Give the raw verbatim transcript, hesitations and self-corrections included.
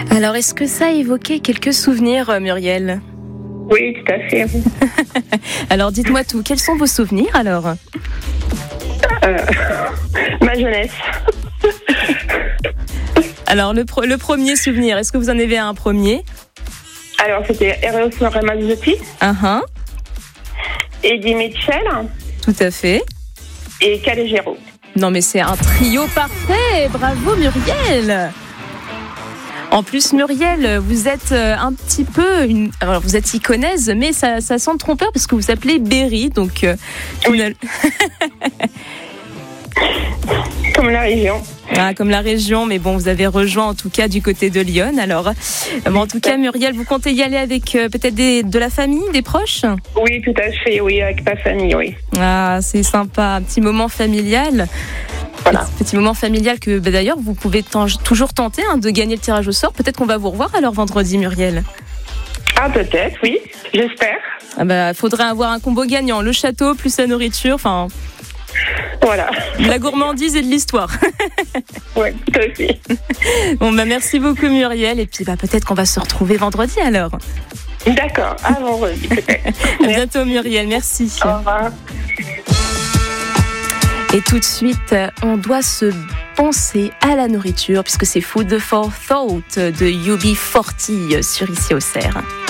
Alors, est-ce que ça a évoqué quelques souvenirs, Muriel ? Oui, tout à fait. Alors, dites-moi tout. Quels sont vos souvenirs, alors ? euh, Ma jeunesse. Alors, le, pro- le premier souvenir, est-ce que vous en avez un premier ? Alors, c'était Eros Ramazzotti, uh-huh. Eddie Mitchell Tout à fait. et Calogero. Non, mais c'est un trio parfait. Bravo, Muriel. En plus, Muriel, vous êtes un petit peu une... Alors, vous êtes iconaise, mais ça, ça sent trompeur parce que vous s'appelez Berry, donc... Euh, oui. une... Comme la région. Ah, comme la région, mais bon, vous avez rejoint en tout cas du côté de Lyon. Alors, bon, en tout cas, Muriel, vous comptez y aller avec euh, peut-être des, de la famille, des proches ? Oui, tout à fait, oui, avec ma famille, oui. Ah, c'est sympa, un petit moment familial. Voilà. Petit moment familial que bah, d'ailleurs vous pouvez t- toujours tenter hein, de gagner le tirage au sort. Peut-être qu'on va vous revoir alors vendredi, Muriel. Ah, peut-être, oui, j'espère. Ah bah, faudrait avoir un combo gagnant, le château plus la nourriture, enfin. Voilà. De la gourmandise et de l'histoire. Oui, tout à fait. Bon bah merci beaucoup, Muriel, et puis bah peut-être qu'on va se retrouver vendredi alors. D'accord, à vendredi peut-être. À bientôt, Muriel, merci. Au revoir. Et tout de suite, on doit se penser à la nourriture puisque c'est Food for Thought de U B quarante sur Ici au Cerf.